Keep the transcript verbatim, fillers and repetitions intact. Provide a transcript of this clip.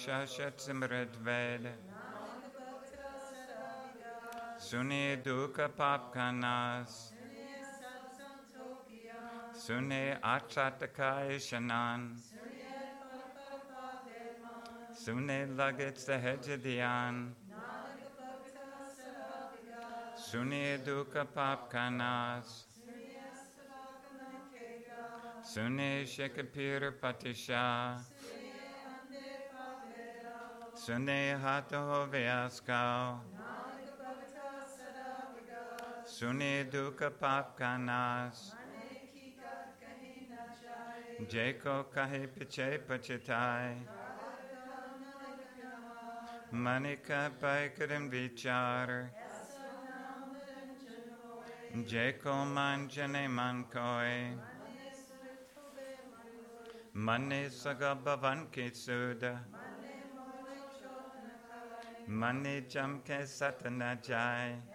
Shashat Simrat Ved Sune Duka Papkanas Sune Achatakai Shanan Sune Lagat Sahajadian Sune Duka Papkanas Sune Shekapir Patisha Sune Hataho Vyaskau Sune Duka Papkanas Jeko Kahi Piche Pachitai Manika Paikarim Vichar Jeko Manjane Mankoi Mane Sagabavan Kitsuda Mane Jamke Satanajai